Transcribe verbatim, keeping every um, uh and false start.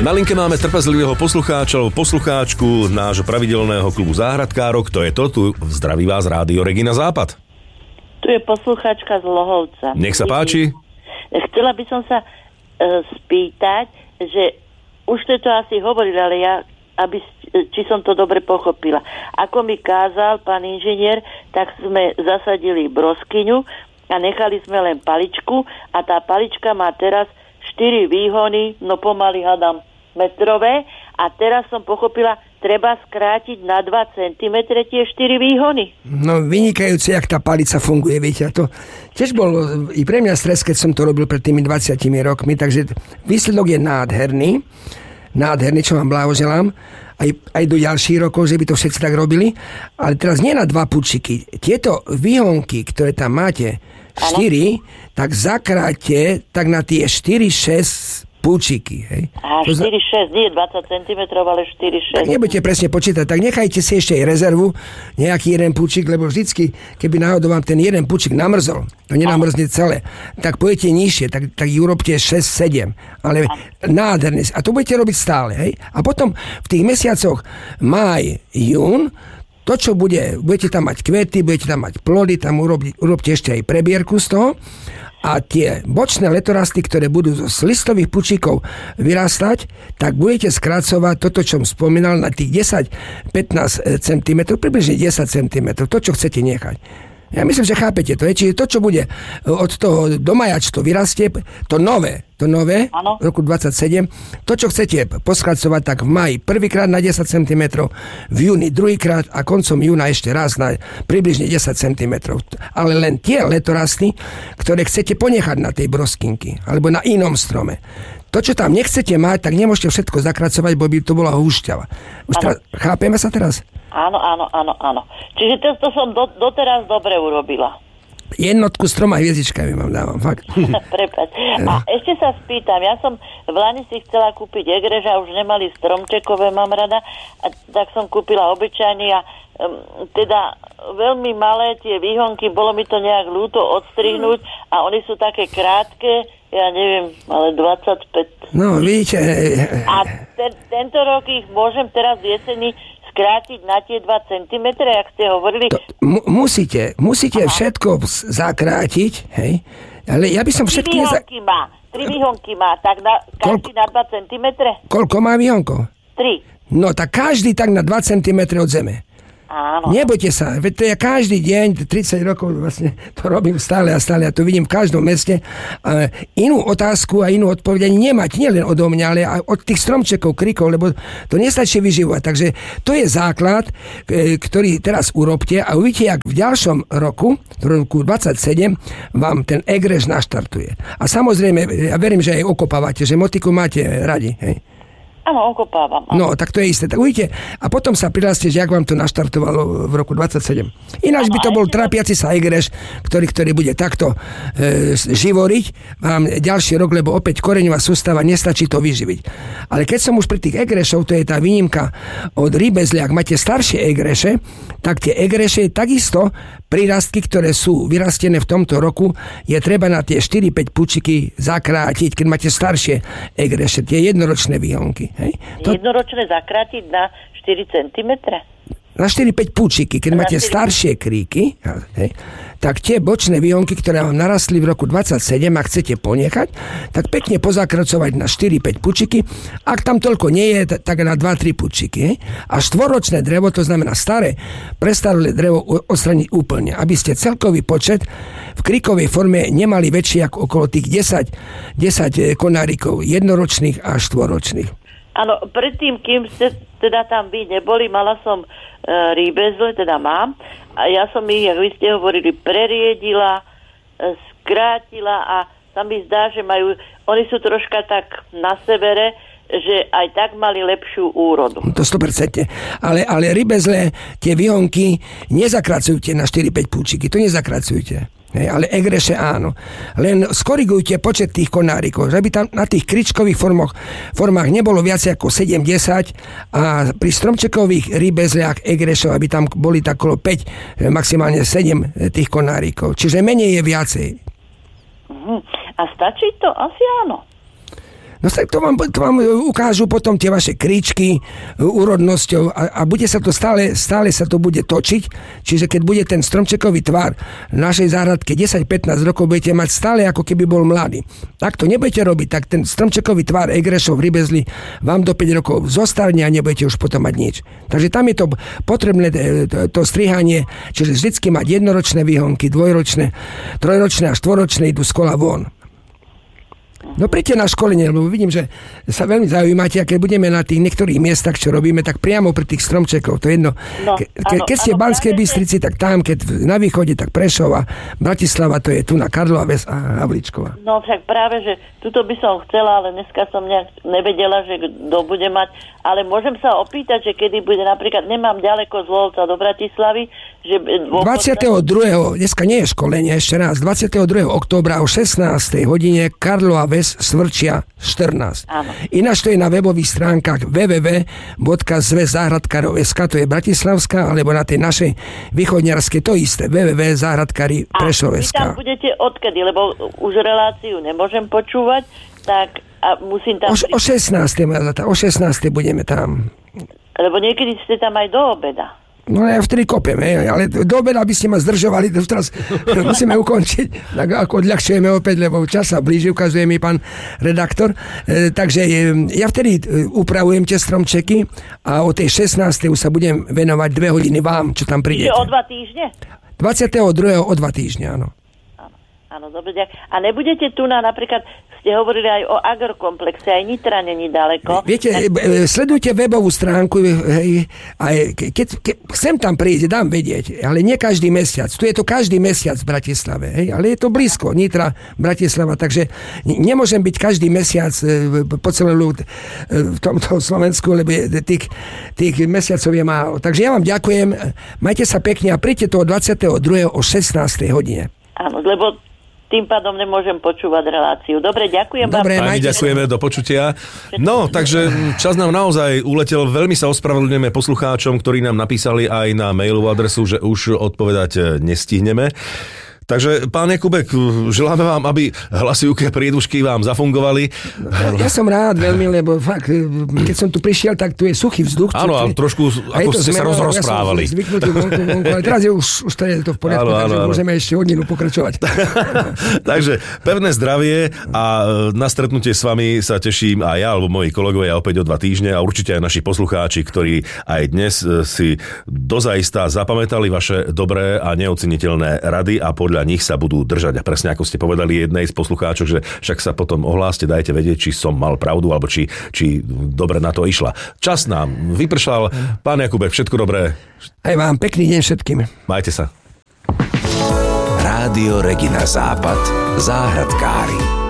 Na linke máme trpezlivého poslucháča, poslucháčku nášho pravidelného klubu Záhradkárok. To je to, tu zdraví vás Rádio Regina Západ. Tu je poslucháčka z Lohovca. Nech sa páči. Chcela by som sa e, spýtať, že už ste to asi hovorili, ale ja, aby, či som to dobre pochopila. Ako mi kázal pán inžinier, tak sme zasadili broskyňu a nechali sme len paličku a tá palička má teraz štyri výhony, no pomaly hadám metrové, a teraz som pochopila, treba skrátiť na dva centimetre tie štyri výhony. No vynikajúce, jak tá palica funguje, viete. A to tiež bol i pre mňa stres, keď som to robil pred tými dvadsiatimi rokmi, takže výsledok je nádherný. Nádherný, čo vám blahoželám. Aj, aj do ďalších rokov, že by to všetci tak robili. Ale teraz nie na dva pučiky. Tieto výhonky, ktoré tam máte, štyri, tak zakráte tak na tie štyri šesť púčiky. Hej. Aha, štyri šesť, nie dvadsať centimetrov, ale štyri šesť. Tak nebudete presne počítať, tak nechajte si ešte aj rezervu, nejaký jeden púčik, lebo vždycky, keby náhodou vám ten jeden púčik namrzol, to nenamrzne celé, tak pojete nižšie, tak, tak urobte šesť sedem. Ale nádherné. A to budete robiť stále. Hej. A potom v tých mesiacoch máj, jún, to, čo bude, budete tam mať kvety, budete tam mať plody, tam urobte, urobte ešte aj prebierku z toho. A tie bočné letorasty, ktoré budú z listových pučíkov vyrastať, tak budete skracovať toto, čo som spomínal, na tých desať pätnásť centimetrov, približne desať centimetrov, to, čo chcete nechať. Ja myslím, že chápete to. Je. Čiže to, čo bude od toho do maja, čo to vyrastie, to nové, to nové, ano. Roku dvadsaťsedem, to, čo chcete poskracovať, tak v maji prvýkrát na desať centimetrov, v júni druhýkrát a koncom júna ešte raz na približne desať centimetrov. Ale len tie letorasty, ktoré chcete ponechať na tej broskinky, alebo na inom strome. To, čo tam nechcete mať, tak nemôžete všetko zakracovať, bo by to bola húšťava. Už teraz, chápeme sa teraz? Áno, áno, áno, áno. Čiže to, to som do, doteraz dobre urobila. Jednotku s troma hviezdičkami vám dávam, fakt. Prepáč. A ešte sa spýtam, ja som v Lani si chcela kúpiť egreža, už nemali stromčekové, mám rada, a tak som kúpila obyčajný a um, teda veľmi malé tie výhonky, bolo mi to nejak ľúto odstrihnúť a oni sú také krátke, ja neviem, ale dvadsaťpäť. No, vidíte. A te, tento rok ich môžem teraz v jeseni skrátiť na tie dva centimetre, jak ste hovorili. To, mu, musíte, musíte Aha. všetko zakrátiť, hej. Ale ja by som všetky... Tri výhonky za... má, tri výhonky má, tak na, každý Koľko... na dva centimetre. Koľko má výhonkov? Tri. No, tak každý tak na dva centimetre od zeme. Áno. Nebojte sa, veď to ja každý deň, tridsať rokov vlastne to robím stále a stále, ja to vidím v každom meste. A inú otázku a inú odpoveď ani nemať, nielen odo mňa, ale aj od tých stromčekov, krikov, lebo to nestačí vyživovať. Takže to je základ, ktorý teraz urobte a uvidíte, jak v ďalšom roku, v roku dvadsaťsedem, vám ten egrež naštartuje. A samozrejme, ja verím, že aj okopávate, že motiku máte radi, hej? Áno, okopávam. Áno. No, tak to je isté. Tak uvidíte. A potom sa prihláste, že jak vám to naštartovalo v roku dvadsaťsedem. Ináč ano, by to bol trápiaci sa egreš, ktorý, ktorý bude takto e, živoriť vám ďalší rok, lebo opäť koreňová sústava nestačí to vyživiť. Ale keď som už pri tých egrešov, to je tá výnimka od rýbezle, ak máte staršie egreše, tak tie egreše takisto prírastky, ktoré sú vyrastené v tomto roku, je treba na tie štyri päť pučiky zakrátiť, keď máte staršie egreše, tie jednoročné výhonky. Hej. To... Jednoročné zakrátiť na štyri centimetre? Na štyri päť púčiky, keď na máte štyri... staršie kríky, hej, tak tie bočné výhonky, ktoré vám narastli v roku dvadsaťsedem a chcete ponechať, tak pekne pozakracovať na štyri päť púčiky. Ak tam toľko nie je, tak na dva tri púčiky. Hej. A štvoročné drevo, to znamená staré, prestarlé drevo odstraniť úplne, aby ste celkový počet v kríkovej forme nemali väčší ako okolo tých desať, desať konárikov jednoročných a štvoročných. Áno, predtým, kým ste teda tam vy neboli, mala som e, rýbezle, teda mám, a ja som ich, jak vy ste hovorili, preriedila, e, skrátila a sa mi zdá, že majú, oni sú troška tak na severe, že aj tak mali lepšiu úrodu. To sto percent. Ale, ale rybezle, tie výhonky nezakracujte na štyri päť púčiky, to nezakracujte. Hej, ale egreše áno. Len skorigujte počet tých konárikov, že by tam na tých kričkových formoch, formách nebolo viac ako sedem desať a pri stromčekových rybezliach egrešov, aby tam boli tak okolo päť, maximálne sedem tých konárikov. Čiže menej je viacej. Uh-huh. A stačí to? Asi áno. No tak to vám, to vám ukážu potom tie vaše kríčky úrodnosťou a, a bude sa to stále, stále sa to bude točiť, čiže keď bude ten stromčekový tvar v našej záhradke desať pätnásť rokov, budete mať stále ako keby bol mladý. Ak to nebudete robiť, tak ten stromčekový tvar Egrešov rybezly vám do päť rokov zostarne a nebudete už potom mať nič. Takže tam je to potrebné to, to strihanie, čiže vždycky mať jednoročné výhonky, dvojročné, trojročné a štvoročné idú z kola von. No príďte na školenie, lebo vidím, že sa veľmi zaujímate a keď budeme na tých niektorých miestach, čo robíme, tak priamo pri tých stromčekov, to je jedno. No, ke, ke, keď ste v Banskej Bystrici, tak tam, keď na východe, tak Prešova, Bratislava, to je tu na Karlova Ves a Havlíčkova. No však práve, že tuto by som chcela, ale dneska som nejak nevedela, že kto bude mať, ale môžem sa opýtať, že kedy bude, napríklad nemám ďaleko z Volca do Bratislavy, že... dvadsiateho druhého dneska nie je školenie, ešte raz, dvadsiateho druhého októbra o šestnástej hodine Karlova Ves, Svrčia štrnásť. Áno. Ináč to je na webových stránkach w w w bodka zväz záhradkárov bodka es ká, to je bratislavská, alebo na tej našej východniarskej to isté, w w w bodka záhradkári Prešov bodka es ká. A vy tam budete odkedy, lebo už reláciu nemôžem počúvať, tak a musím tam... O, o šestnástej o šestnástej budeme tam. Lebo niekedy ste tam aj do obeda. No ja vtedy kopiem, ale do obeda by ste ma zdržovali, teraz musíme ukončiť, tak ako odľahčujeme opäť, lebo čas sa blíži, ukazuje mi pán redaktor. E, takže e, ja vtedy upravujem tie stromčeky a o tej šestnástej už sa budem venovať dve hodiny vám, čo tam prídete. Čiže o dva týždne? dvadsiateho druhého o dva týždne, áno. Áno, áno, dobre, ďakujem. A nebudete tu na napríklad... Ste hovorili aj o agrokomplexe, aj Nitra není ďaleko. Viete, tak... sledujte webovú stránku, hej, a keď, keď chcem tam prísť, dám vedieť, ale nie každý mesiac. Tu je to každý mesiac v Bratislave, hej, ale je to blízko, Nitra, Bratislava, takže nemôžem byť každý mesiac po celé ľud v tomto Slovensku, lebo tých, tých mesiacov je málo. Takže ja vám ďakujem, majte sa pekne a príďte toho dvadsiateho druhého o šestnástej hodine. Áno, lebo tým pádom nemôžem počúvať reláciu. Dobre, ďakujem Dobre, vám. Pani, ďakujeme, do počutia. No, takže čas nám naozaj uletel. Veľmi sa ospravedlňujeme poslucháčom, ktorí nám napísali aj na mailovú adresu, že už odpovedať nestihneme. Takže, pán Jakubek, želáme vám, aby hlasivky a priedušky vám zafungovali. Ja, ja som rád veľmi, lebo fakt, keď som tu prišiel, tak tu je suchý vzduch. Áno, a trošku, ako ste sa rozprávali. Ja som zvyknutý vonku, vonku, ale teraz je už, už to je to v poriadku, áno, takže áno, môžeme áno. ešte hodinu pokračovať. Takže pevné zdravie a na stretnutie s vami sa teším aj ja, alebo moji kolegovia opäť o dva týždne a určite aj naši poslucháči, ktorí aj dnes si dozaista zapamätali vaše dobré a neoceniteľné rady a podľa podľa nich sa budú držať. A presne ako ste povedali jednej z poslucháčok, že však sa potom ohláste, dajte vedieť, či som mal pravdu, alebo či, či dobre na to išla. Čas nám vypršal. Pán Jakubek, všetko dobré. Aj vám pekný deň všetkým. Majte sa. Rádio Regina Západ. Záhradkári.